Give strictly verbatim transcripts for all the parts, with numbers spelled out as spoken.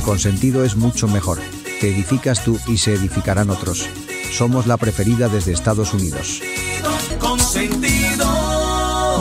Consentido es mucho mejor. Te edificas tú y se edificarán otros. Somos la preferida desde Estados Unidos. Consentido.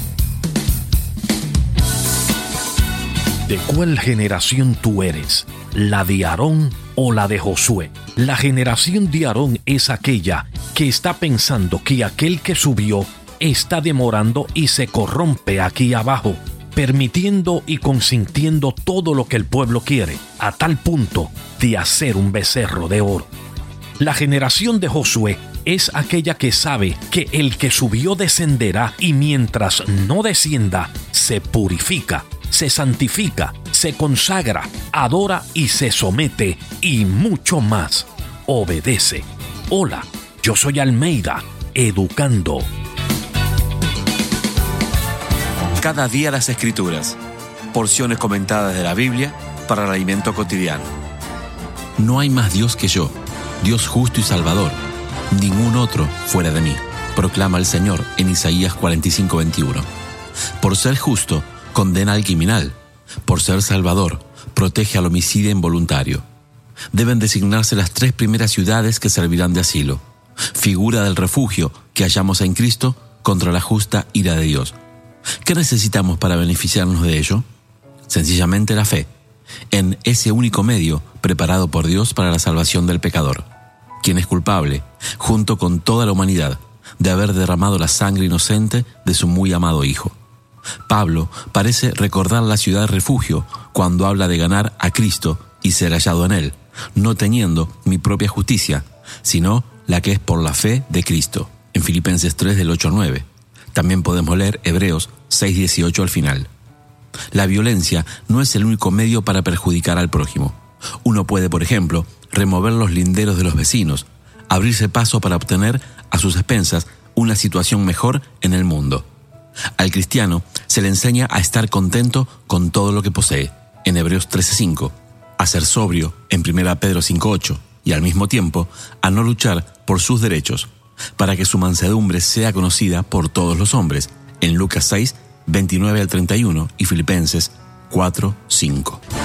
¿De cuál generación tú eres? ¿La de Aarón o la de Josué? La generación de Aarón es aquella que está pensando que aquel que subió está demorando y se corrompe aquí abajo, permitiendo y consintiendo todo lo que el pueblo quiere, a tal punto de hacer un becerro de oro. La generación de Josué es aquella que sabe que el que subió descenderá y mientras no descienda, se purifica, se santifica, se consagra, adora y se somete y mucho más. Obedece. Hola, yo soy Almeida, educando. Cada día las Escrituras, porciones comentadas de la Biblia para el alimento cotidiano. No hay más Dios que yo, Dios justo y salvador, ningún otro fuera de mí, proclama el Señor en Isaías cuarenta y cinco, veintiuno. Por ser justo, condena al criminal, por ser salvador, protege al homicida involuntario. Deben designarse las tres primeras ciudades que servirán de asilo, figura del refugio que hallamos en Cristo contra la justa ira de Dios. ¿Qué necesitamos para beneficiarnos de ello? Sencillamente la fe, en ese único medio preparado por Dios para la salvación del pecador, quien es culpable, junto con toda la humanidad, de haber derramado la sangre inocente de su muy amado Hijo. Pablo parece recordar la ciudad de refugio cuando habla de ganar a Cristo y ser hallado en Él, no teniendo mi propia justicia, sino la que es por la fe de Cristo, en Filipenses tres, del ocho al nueve. También podemos leer Hebreos seis, dieciocho al final. La violencia no es el único medio para perjudicar al prójimo. Uno puede, por ejemplo, remover los linderos de los vecinos, abrirse paso para obtener a sus expensas una situación mejor en el mundo. Al cristiano se le enseña a estar contento con todo lo que posee, en Hebreos trece, cinco, a ser sobrio, en primera Pedro cinco, ocho, y al mismo tiempo a no luchar por sus derechos, para que su mansedumbre sea conocida por todos los hombres, en Lucas seis, veintinueve al treinta y uno y Filipenses cuatro, cinco.